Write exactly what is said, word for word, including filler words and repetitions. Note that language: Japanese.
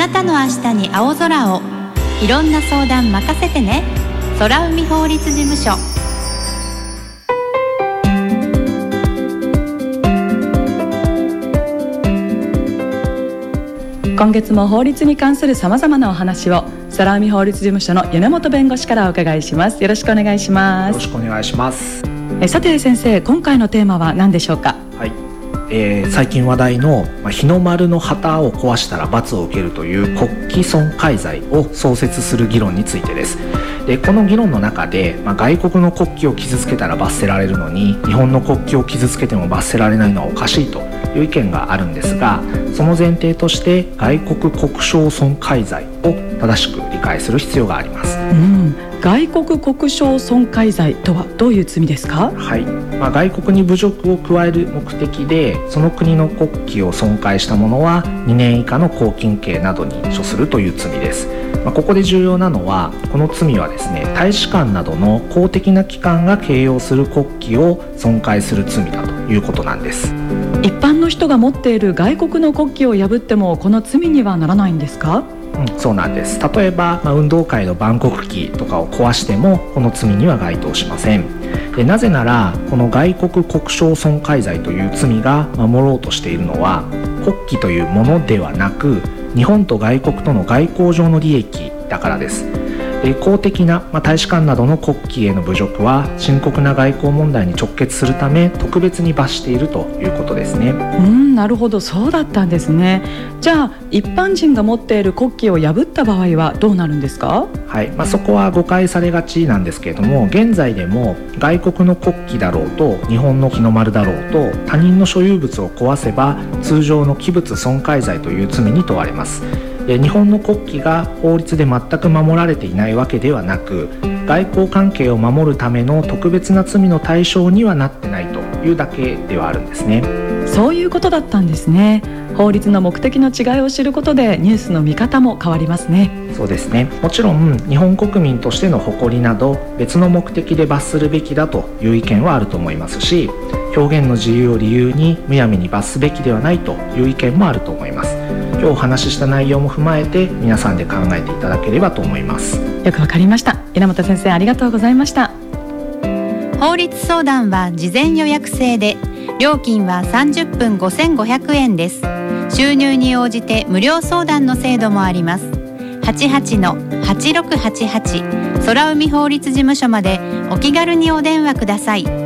なたの明日に青空を。いろんな相談任せてね。空海法律事務所。 今月も法律に関するさまざまなお話を空海法律事務所の米本弁護士からお伺いします。よろしくお願いします。 よろしくお願いします。 えさて先生、今回のテーマは何でしょうか？ はい、えー、最近話題の、まあ、日の丸の旗を壊したら罰を受けるという国旗損壊罪を創設する議論についてです。でこの議論の中で、まあ、外国の国旗を傷つけたら罰せられるのに日本の国旗を傷つけても罰せられないのはおかしいという意見があるんですが、その前提として外国国章損壊罪を正しく理解する必要があります。 うん、外国国章損壊罪とはどういう罪ですか？ はい、まあ、外国に侮辱を加える目的でその国の国旗を損壊した者はにねん以下の拘禁刑などに処するという罪です。まあ、ここで重要なのはこの罪はですね、大使館などの公的な機関が掲揚する国旗を損壊する罪だということなんです。 一般の人が持っている外国の国旗を破ってもこの罪にはならないんですか？ うん、そうなんです。例えば、まあ、運動会の万国旗とかを壊してもこの罪には該当しません。でなぜならこの外国国章損壊罪という罪が守ろうとしているのは国旗というものではなく日本と外国との外交上の利益だからです。で公的な、まあ、大使館などの国旗への侮辱は深刻な外交問題に直結するため特別に罰しているということですね。 うん、なるほど、そうだったんですね。じゃあ一般人が持っている国旗を破った場合はどうなるんですか？ はい、まあ、そこは誤解されがちなんですけれども、現在でも外国の国旗だろうと日本の日の丸だろうと他人の所有物を壊せば通常の器物損壊罪という罪に問われます。で日本の国旗が法律で全く守られていないわけではなく外交関係を守るための特別な罪の対象にはなってないというだけではあるんですね。 そういうことだったんですね。法律の目的の違いを知ることでニュースの見方も変わりますね。 そうですね。もちろん日本国民としての誇りなど別の目的で罰するべきだという意見はあると思いますし、表現の自由を理由にむやみに罰すべきではないという意見もあると思います。今日お話しした内容も踏まえて皆さんで考えていただければと思います。 よくわかりました。稲本先生、ありがとうございました。 法律相談は事前予約制で料金はさんじゅっぷんごせんごひゃくえんです。収入に応じて無料相談の制度もあります。はちはちのはちろくはちはち 空海法律事務所までお気軽にお電話ください。